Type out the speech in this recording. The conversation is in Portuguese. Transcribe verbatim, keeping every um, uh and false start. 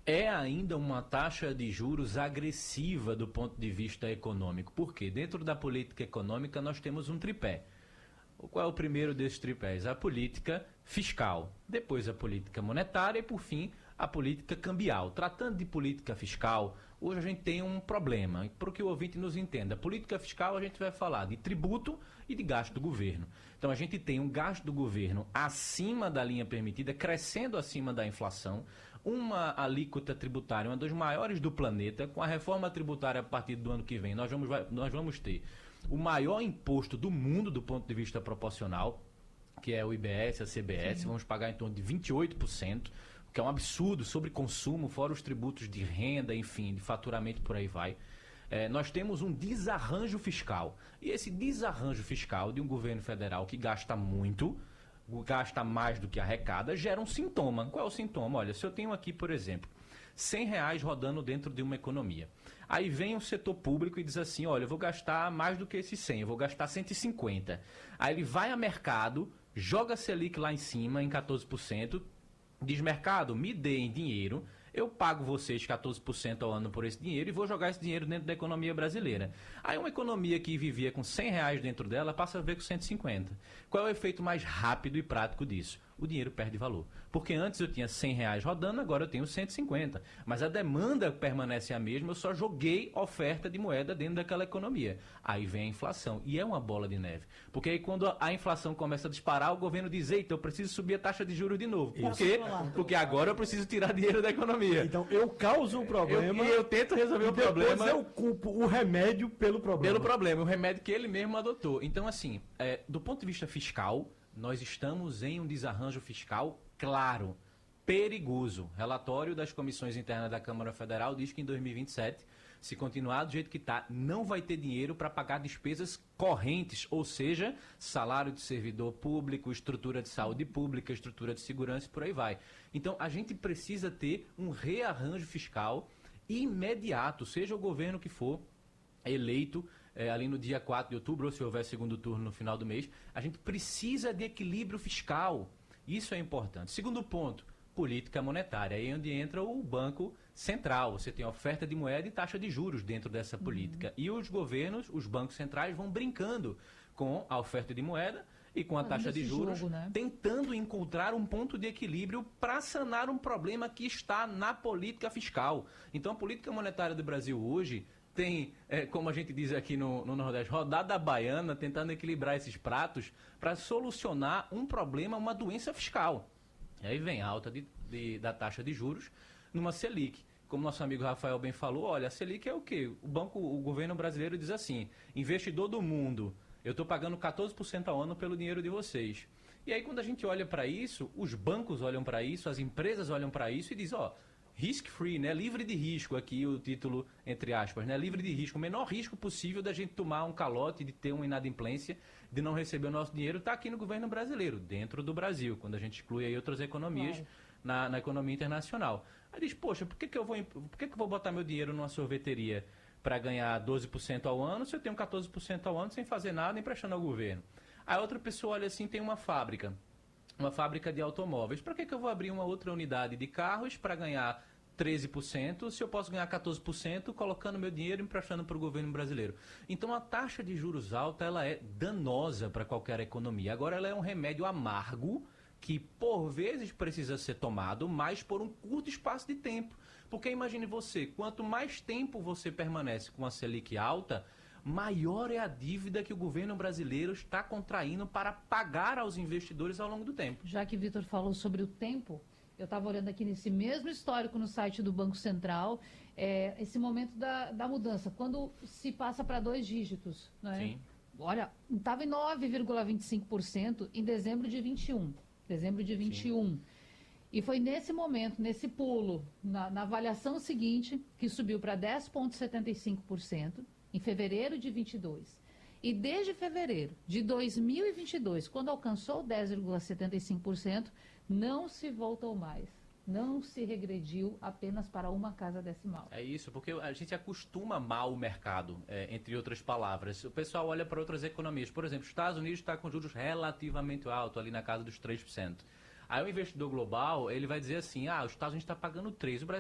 É ainda uma taxa de juros agressiva do ponto de vista econômico. Por quê? Dentro da política econômica nós temos um tripé. Qual é o primeiro desses tripés? A política fiscal, depois a política monetária e, por fim, a política cambial. Tratando de política fiscal, hoje a gente tem um problema, para que o ouvinte nos entenda. Política fiscal a gente vai falar de tributo e de gasto do governo. Então a gente tem um gasto do governo acima da linha permitida, crescendo acima da inflação, uma alíquota tributária, uma das maiores do planeta. Com a reforma tributária a partir do ano que vem, nós vamos, nós vamos ter o maior imposto do mundo do ponto de vista proporcional, que é o I B S, a C B S. Sim. Vamos pagar em torno de vinte e oito por cento, o que é um absurdo, sobre consumo, fora os tributos de renda, enfim, de faturamento, por aí vai. É, nós temos um desarranjo fiscal. E esse desarranjo fiscal de um governo federal que gasta muito, gasta mais do que arrecada, gera um sintoma. Qual é o sintoma? Olha, se eu tenho aqui, por exemplo, cem reais rodando dentro de uma economia. Aí vem o setor público e diz assim, olha, eu vou gastar mais do que esses cem, eu vou gastar cento e cinquenta. Aí ele vai a mercado, joga a Selic lá em cima, em quatorze por cento, diz, mercado, me dê em dinheiro, eu pago vocês quatorze por cento ao ano por esse dinheiro e vou jogar esse dinheiro dentro da economia brasileira. Aí uma economia que vivia com cem reais dentro dela passa a ver com cento e cinquenta. Qual é o efeito mais rápido e prático disso? O dinheiro perde valor. Porque antes eu tinha cem reais rodando, agora eu tenho cento e cinquenta. Mas a demanda permanece a mesma, eu só joguei oferta de moeda dentro daquela economia. Aí vem a inflação. E é uma bola de neve. Porque aí quando a inflação começa a disparar, o governo diz, eita, eu preciso subir a taxa de juros de novo. Por quê? Porque agora eu preciso tirar dinheiro da economia. Então eu causo o problema. E eu, eu tento resolver o problema. Depois eu culpo o remédio pelo problema. Pelo problema, o remédio que ele mesmo adotou. Então, assim, é, do ponto de vista fiscal, nós estamos em um desarranjo fiscal claro, perigoso. Relatório das comissões internas da Câmara Federal diz que em dois mil e vinte e sete, se continuar do jeito que está, não vai ter dinheiro para pagar despesas correntes, ou seja, salário de servidor público, estrutura de saúde pública, estrutura de segurança e por aí vai. Então, a gente precisa ter um rearranjo fiscal imediato, seja o governo que for eleito é, ali no dia quatro de outubro, ou se houver segundo turno no final do mês, a gente precisa de equilíbrio fiscal. Isso é importante. Segundo ponto, política monetária. Aí é onde entra o Banco Central. Você tem oferta de moeda e taxa de juros dentro dessa política. Uhum. E os governos, os bancos centrais vão brincando com a oferta de moeda e com a Fazendo taxa de juros, jogo, né? Tentando encontrar um ponto de equilíbrio para sanar um problema que está na política fiscal. Então a política monetária do Brasil hoje tem, é, como a gente diz aqui no, no Nordeste, rodada baiana, tentando equilibrar esses pratos para solucionar um problema, uma doença fiscal. E aí vem a alta de, de, da taxa de juros numa Selic. Como nosso amigo Rafael bem falou, olha, a Selic é o quê? O banco, o governo brasileiro diz assim, investidor do mundo, eu estou pagando quatorze por cento ao ano pelo dinheiro de vocês. E aí quando a gente olha para isso, os bancos olham para isso, as empresas olham para isso e dizem, ó, risk-free, né? Livre de risco, aqui o título, entre aspas, né? Livre de risco, o menor risco possível da gente tomar um calote, de ter uma inadimplência, de não receber o nosso dinheiro, está aqui no governo brasileiro, dentro do Brasil, quando a gente exclui aí outras economias claro. na, na economia internacional. Aí diz, poxa, por que, que, eu, vou, por que, que eu vou botar meu dinheiro numa sorveteria para ganhar doze por cento ao ano, se eu tenho quatorze por cento ao ano sem fazer nada, emprestando ao governo? Aí outra pessoa olha assim, tem uma fábrica, uma fábrica de automóveis. Para que, que eu vou abrir uma outra unidade de carros para ganhar treze por cento se eu posso ganhar quatorze por cento colocando meu dinheiro e emprestando para o governo brasileiro? Então a taxa de juros alta ela é danosa para qualquer economia. Agora ela é um remédio amargo que por vezes precisa ser tomado, mas por um curto espaço de tempo. Porque imagine você, quanto mais tempo você permanece com a Selic alta, maior é a dívida que o governo brasileiro está contraindo para pagar aos investidores ao longo do tempo. Já que Vitor falou sobre o tempo, eu estava olhando aqui nesse mesmo histórico no site do Banco Central, é, esse momento da, da mudança, quando se passa para dois dígitos, né? Sim. Olha, estava em nove vírgula vinte e cinco por cento em dezembro de vinte e um. Dezembro de vinte e um. Sim. E foi nesse momento, nesse pulo, na, na avaliação seguinte, que subiu para dez vírgula setenta e cinco por cento em fevereiro de vinte e dois. E desde fevereiro de dois mil e vinte e dois, quando alcançou dez vírgula setenta e cinco por cento, não se voltou mais. Não se regrediu apenas para uma casa decimal. É isso, porque a gente acostuma mal o mercado, é, entre outras palavras. O pessoal olha para outras economias. Por exemplo, os Estados Unidos está com juros relativamente altos, ali na casa dos três por cento. Aí o investidor global, ele vai dizer assim, ah, os Estados Unidos está pagando três por cento, o Brasil